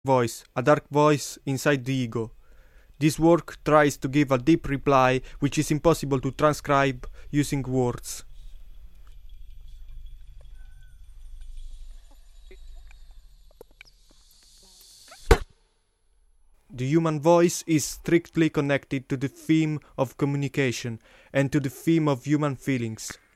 voice, a dark voice inside the ego. This work tries to give a deep reply which is impossible to transcribe using words. The human voice is strictly connected to the theme of communication and to the theme of human feelings.